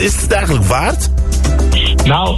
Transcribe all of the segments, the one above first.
Is het eigenlijk waard? Nou,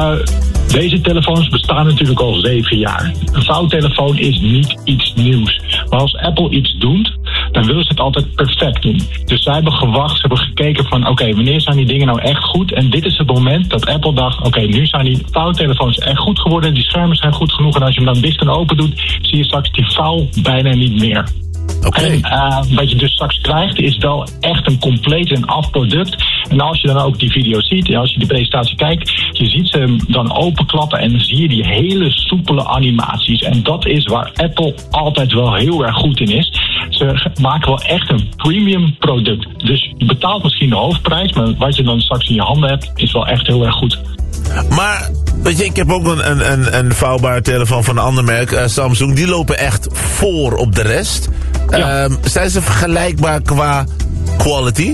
deze telefoons bestaan natuurlijk al 7 jaar. Een vouwtelefoon is niet iets nieuws. Maar als Apple iets doet, dan willen ze het altijd perfect doen. Dus zij hebben gewacht, ze hebben gekeken van oké, wanneer zijn die dingen nou echt goed? En dit is het moment dat Apple dacht, oké, nu zijn die vouwtelefoons echt goed geworden. Die schermen zijn goed genoeg. En als je hem dan dicht en open doet, zie je straks die vouw bijna niet meer. Okay. En wat je dus straks krijgt is wel echt een compleet en af product. En als je dan ook die video ziet en als je die presentatie kijkt, je ziet ze hem dan openklappen en dan zie je die hele soepele animaties. En dat is waar Apple altijd wel heel erg goed in is. Ze maken wel echt een premium product. Dus je betaalt misschien de hoofdprijs, maar wat je dan straks in je handen hebt is wel echt heel erg goed. Maar, weet je, ik heb ook een vouwbare telefoon van een ander merk, Samsung. Die lopen echt voor op de rest. Ja. Zijn ze vergelijkbaar qua quality?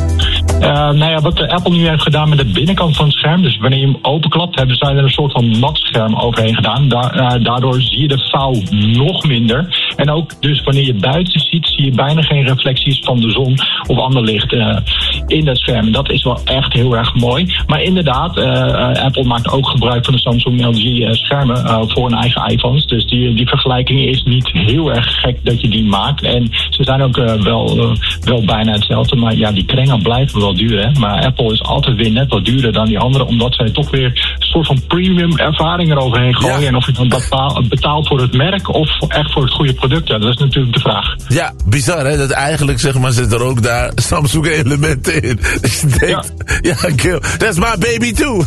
Nou ja, wat Apple nu heeft gedaan met de binnenkant van het scherm, dus wanneer je hem openklapt, hebben zij er een soort van matscherm overheen gedaan. Daardoor zie je de vouw nog minder. En ook dus wanneer je buiten ziet, zie je bijna geen reflecties van de zon of ander licht in dat scherm. En dat is wel echt heel erg mooi. Maar inderdaad, Apple maakt ook gebruik van de Samsung LG schermen voor hun eigen iPhones. Dus die vergelijking is niet heel erg gek dat je die maakt. En ze zijn ook wel bijna hetzelfde, maar ja, die krengen blijven wel duur, hè? Maar Apple is altijd weer net wat duurder dan die andere, omdat zij toch weer een soort van premium ervaring eroverheen gooien. Ja. En of je dan betaalt voor het merk of echt voor het goede product, ja, dat is natuurlijk de vraag. Ja, bizar hè, dat eigenlijk zeg maar zit er ook daar Samsung elementen in. Dus je denkt, ja, kill, that's my baby too.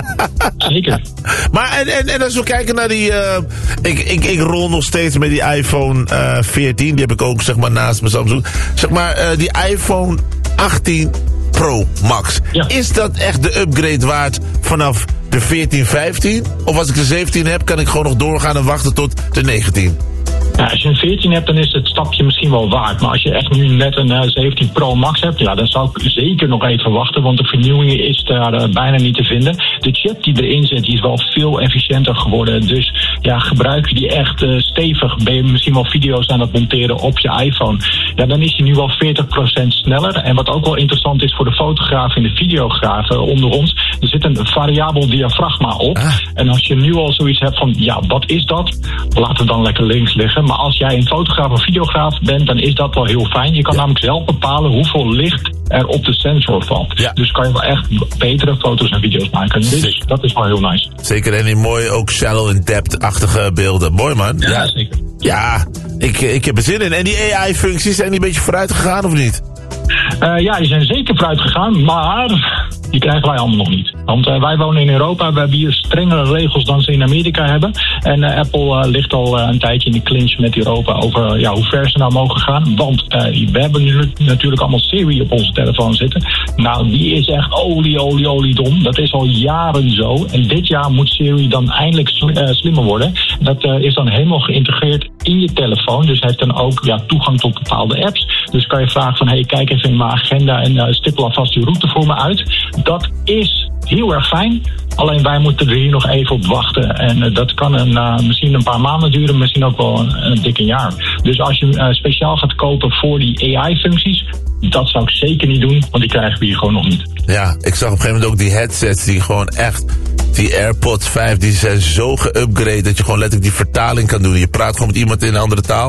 Zeker. Maar en als we kijken naar die, ik rol nog steeds met die iPhone 14, die heb ik ook zeg maar naast mijn Samsung. Zeg maar die iPhone 18 Pro Max. Ja. Is dat echt de upgrade waard vanaf de 14, 15? Of als ik de 17 heb, kan ik gewoon nog doorgaan en wachten tot de 19? Ja, als je een 14 hebt, dan is het stapje misschien wel waard. Maar als je echt nu net een 17 Pro Max hebt, ja, dan zou ik zeker nog even wachten. Want de vernieuwing is daar bijna niet te vinden. De chip die erin zit, die is wel veel efficiënter geworden. Dus ja, gebruik je die echt stevig. Ben je misschien wel video's aan het monteren op je iPhone. Ja, dan is hij nu wel 40% sneller. En wat ook wel interessant is voor de fotograaf en de videografen onder ons, er zit een variabel diafragma op. En als je nu al zoiets hebt van, ja, wat is dat? Laat het dan lekker links liggen. Maar als jij een fotograaf of videograaf bent, dan is dat wel heel fijn. Je kan namelijk zelf bepalen hoeveel licht er op de sensor valt. Ja. Dus kan je wel echt betere foto's en video's maken. Dus dat is wel heel nice. Zeker, en die mooi ook shallow and depth-achtige beelden. Mooi man. Ja, zeker. Ja, ik heb er zin in. En die AI-functies, zijn die een beetje vooruit gegaan of niet? Ja, die zijn zeker vooruit gegaan, maar die krijgen wij allemaal nog niet. Want wij wonen in Europa, we hebben hier strengere regels dan ze in Amerika hebben. En Apple ligt al een tijdje in de clinch met Europa over hoe ver ze nou mogen gaan. Want we hebben nu natuurlijk allemaal Siri op onze telefoon zitten. Nou, die is echt oliedom. Dat is al jaren zo. En dit jaar moet Siri dan eindelijk slimmer worden. Dat is dan helemaal geïntegreerd in je telefoon. Dus heeft dan ook toegang tot bepaalde apps. Dus kan je vragen van, hey, kijk even in mijn agenda en stippel alvast die route voor me uit. Dat is heel erg fijn. Alleen wij moeten er hier nog even op wachten. En dat kan misschien een paar maanden duren, misschien ook wel een dikke jaar. Dus als je speciaal gaat kopen voor die AI-functies, dat zou ik zeker niet doen, want die krijgen we hier gewoon nog niet. Ja, ik zag op een gegeven moment ook die headsets die gewoon echt, die AirPods 5, die zijn zo geüpgrade dat je gewoon letterlijk die vertaling kan doen. Je praat gewoon met iemand in een andere taal